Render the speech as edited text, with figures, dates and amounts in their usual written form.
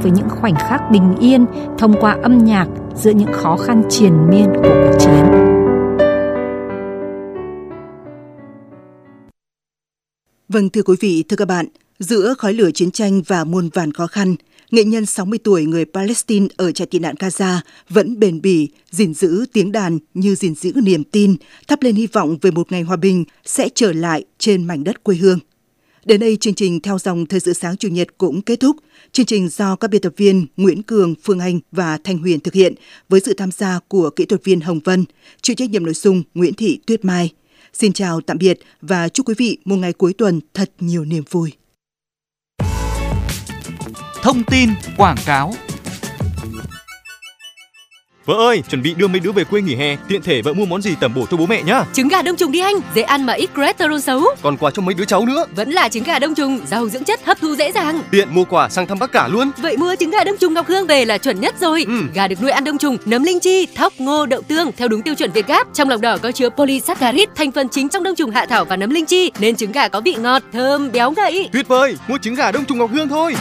với những khoảnh khắc bình yên thông qua âm nhạc giữa những khó khăn triền miên của cuộc chiến. Vâng, thưa quý vị, thưa các bạn, giữa khói lửa chiến tranh và muôn vàn khó khăn, nghệ nhân 60 tuổi người Palestine ở trại tị nạn Gaza vẫn bền bỉ, gìn giữ tiếng đàn như gìn giữ niềm tin, thắp lên hy vọng về một ngày hòa bình sẽ trở lại trên mảnh đất quê hương. Đến đây, chương trình Theo dòng Thời sự sáng Chủ nhật cũng kết thúc. Chương trình do các biên tập viên Nguyễn Cường, Phương Anh và Thanh Huyền thực hiện với sự tham gia của kỹ thuật viên Hồng Vân, chịu trách nhiệm nội dung Nguyễn Thị Tuyết Mai. Xin chào tạm biệt và chúc quý vị một ngày cuối tuần thật nhiều niềm vui. Thông tin quảng cáo. Vợ ơi, chuẩn bị đưa mấy đứa về quê nghỉ hè, tiện thể vợ mua món gì tẩm bổ cho bố mẹ nhá. Trứng gà đông trùng đi anh, dễ ăn mà ít cholesterol xấu. Còn quà cho mấy đứa cháu nữa. Vẫn là trứng gà đông trùng, giàu dưỡng chất, hấp thu dễ dàng. Tiện mua quà sang thăm bác cả luôn. Vậy mua trứng gà đông trùng Ngọc Hương về là chuẩn nhất rồi. Gà được nuôi ăn đông trùng, nấm linh chi, thóc, ngô, đậu tương theo đúng tiêu chuẩn Việt Gáp. Trong lòng đỏ có chứa polysaccharide, thành phần chính trong đông trùng hạ thảo và nấm linh chi, nên trứng gà có vị ngọt, thơm, béo ngậy. Tuyệt vời, mua trứng gà đông trùng Ngọc Hương thôi.